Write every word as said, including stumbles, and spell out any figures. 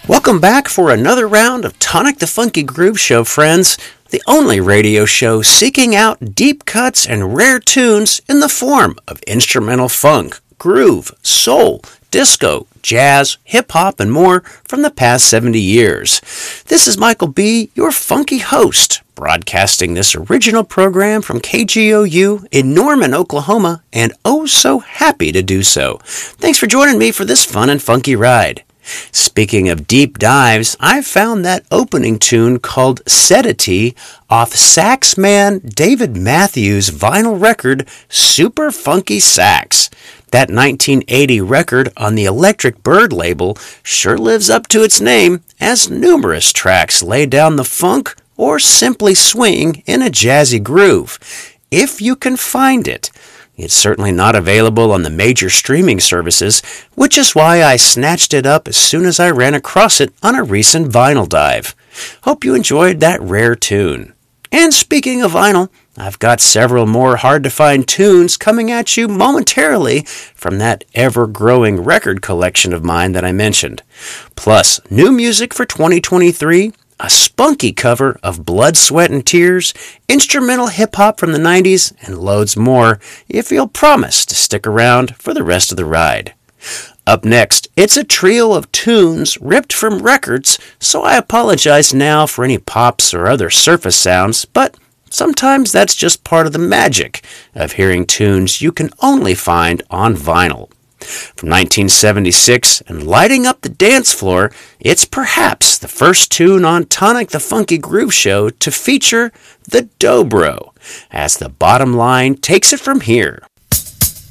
Welcome back for another round of Tonic the Funky Groove Show, friends. The only radio show seeking out deep cuts and rare tunes in the form of instrumental funk, groove, soul, disco, jazz, hip-hop, and more from the past seventy years. This is Michael B., your funky host, broadcasting this original program from K G O U in Norman, Oklahoma, and oh so happy to do so. Thanks for joining me for this fun and funky ride. Speaking of deep dives, I found that opening tune called Sedity off Saxman David Matthews' vinyl record, Super Funky Sax. That nineteen eighty record on the Electric Bird label sure lives up to its name, as numerous tracks lay down the funk or simply swing in a jazzy groove, if you can find it. It's certainly not available on the major streaming services, which is why I snatched it up as soon as I ran across it on a recent vinyl dive. Hope you enjoyed that rare tune. And speaking of vinyl, I've got several more hard-to-find tunes coming at you momentarily from that ever-growing record collection of mine that I mentioned. Plus, new music for twenty twenty-three, a spunky cover of Blood, Sweat, and Tears, instrumental hip-hop from the nineties, and loads more, if you'll promise to stick around for the rest of the ride. Up next, it's a trio of tunes ripped from records, so I apologize now for any pops or other surface sounds, but sometimes that's just part of the magic of hearing tunes you can only find on vinyl. From nineteen seventy-six and lighting up the dance floor, it's perhaps the first tune on Tonic the Funky Groove Show to feature the Dobro, as the bottom line takes it from here.